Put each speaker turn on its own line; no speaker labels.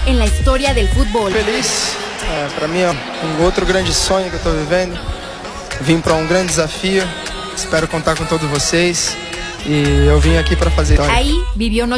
en la historia del fútbol.
Feliz, para mí es otro grande sonho que estoy viviendo. Vim para gran desafío, espero contar con todos vocês y yo vim aquí para hacer.
Ahí vivió